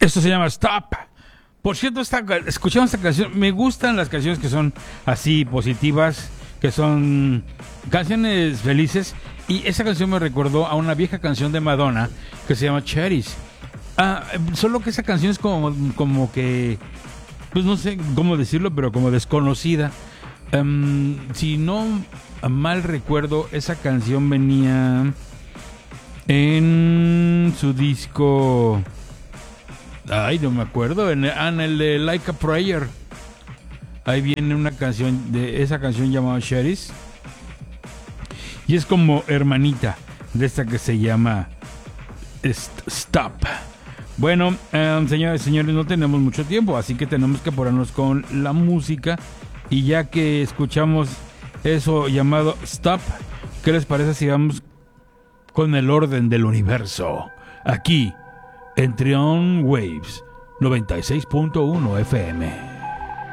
Esto se llama Stop. Por cierto, escuchamos esta canción. Me gustan las canciones que son así positivas, que son canciones felices. Y esa canción me recordó a una vieja canción de Madonna que se llama Cherries. Solo que esa canción es como que, pues no sé cómo decirlo, pero como desconocida. Si no mal recuerdo, esa canción venía en su disco. Ay, no me acuerdo. En el de Like a Prayer. Ahí viene una canción de esa canción llamada Cherries. Y es como hermanita de esta que se llama Stop. Bueno, señores y señores, no tenemos mucho tiempo, así que tenemos que ponernos con la música. Y ya que escuchamos eso llamado Stop, ¿qué les parece si vamos con el orden del universo? Aquí, en Trion Waves 96.1 FM.